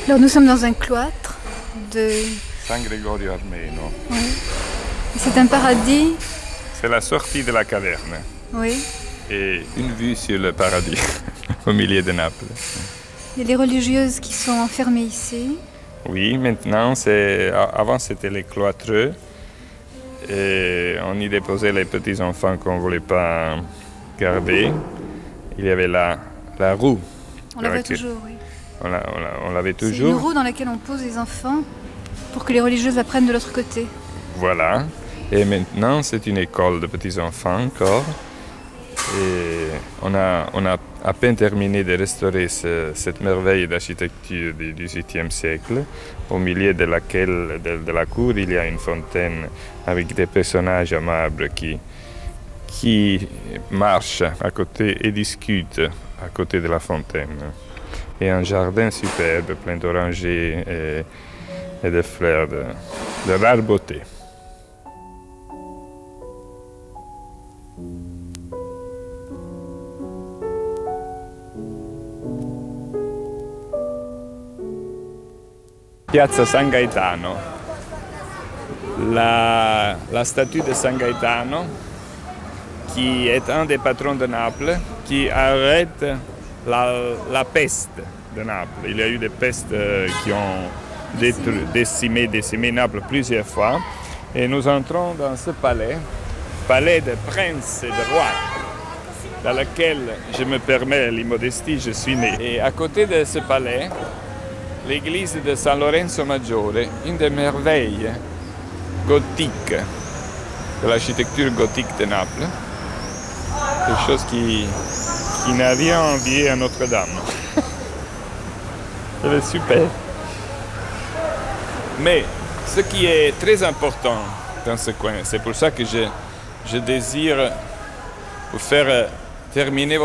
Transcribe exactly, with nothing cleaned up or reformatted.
Alors nous sommes dans un cloître de... San Gregorio Armeno. Oui. C'est un paradis. C'est la sortie de la caverne. Oui. Et une vue sur le paradis, au milieu de Naples. Il y a les religieuses qui sont enfermées ici. Oui, maintenant, c'est... avant c'était les cloîtreux. Et on y déposait les petits enfants qu'on ne voulait pas garder. Il y avait la, la roue. On l'avait toujours, oui. On, la, on, la, on l'avait toujours. C'est une roue dans laquelle on pose les enfants pour que les religieuses apprennent de l'autre côté. Voilà. Et maintenant, c'est une école de petits enfants encore. Et on a, on a à peine terminé de restaurer ce, cette merveille d'architecture du dix-huitième siècle, au milieu de laquelle, de, de la cour, il y a une fontaine avec des personnages à marbre qui, qui marchent à côté et discutent à côté de la fontaine. Et un jardin superbe, plein d'orangers et, et de fleurs de, de rare beauté. Piazza San Gaetano, la, la statue de San Gaetano, qui est un des patrons de Naples, qui arrête la, la peste de Naples. Il y a eu des pestes qui ont détruit, décimé, décimé Naples plusieurs fois. Et nous entrons dans ce palais, palais de princes et de rois, dans lequel, je me permets l'immodestie, je suis né. Et à côté de ce palais, l'église de San Lorenzo Maggiore, une des merveilles gothiques de l'architecture gothique de Naples. Quelque chose qui, qui n'a rien envié à Notre-Dame. Elle est super. Mais ce qui est très important dans ce coin, c'est pour ça que je, je désire vous faire terminer votre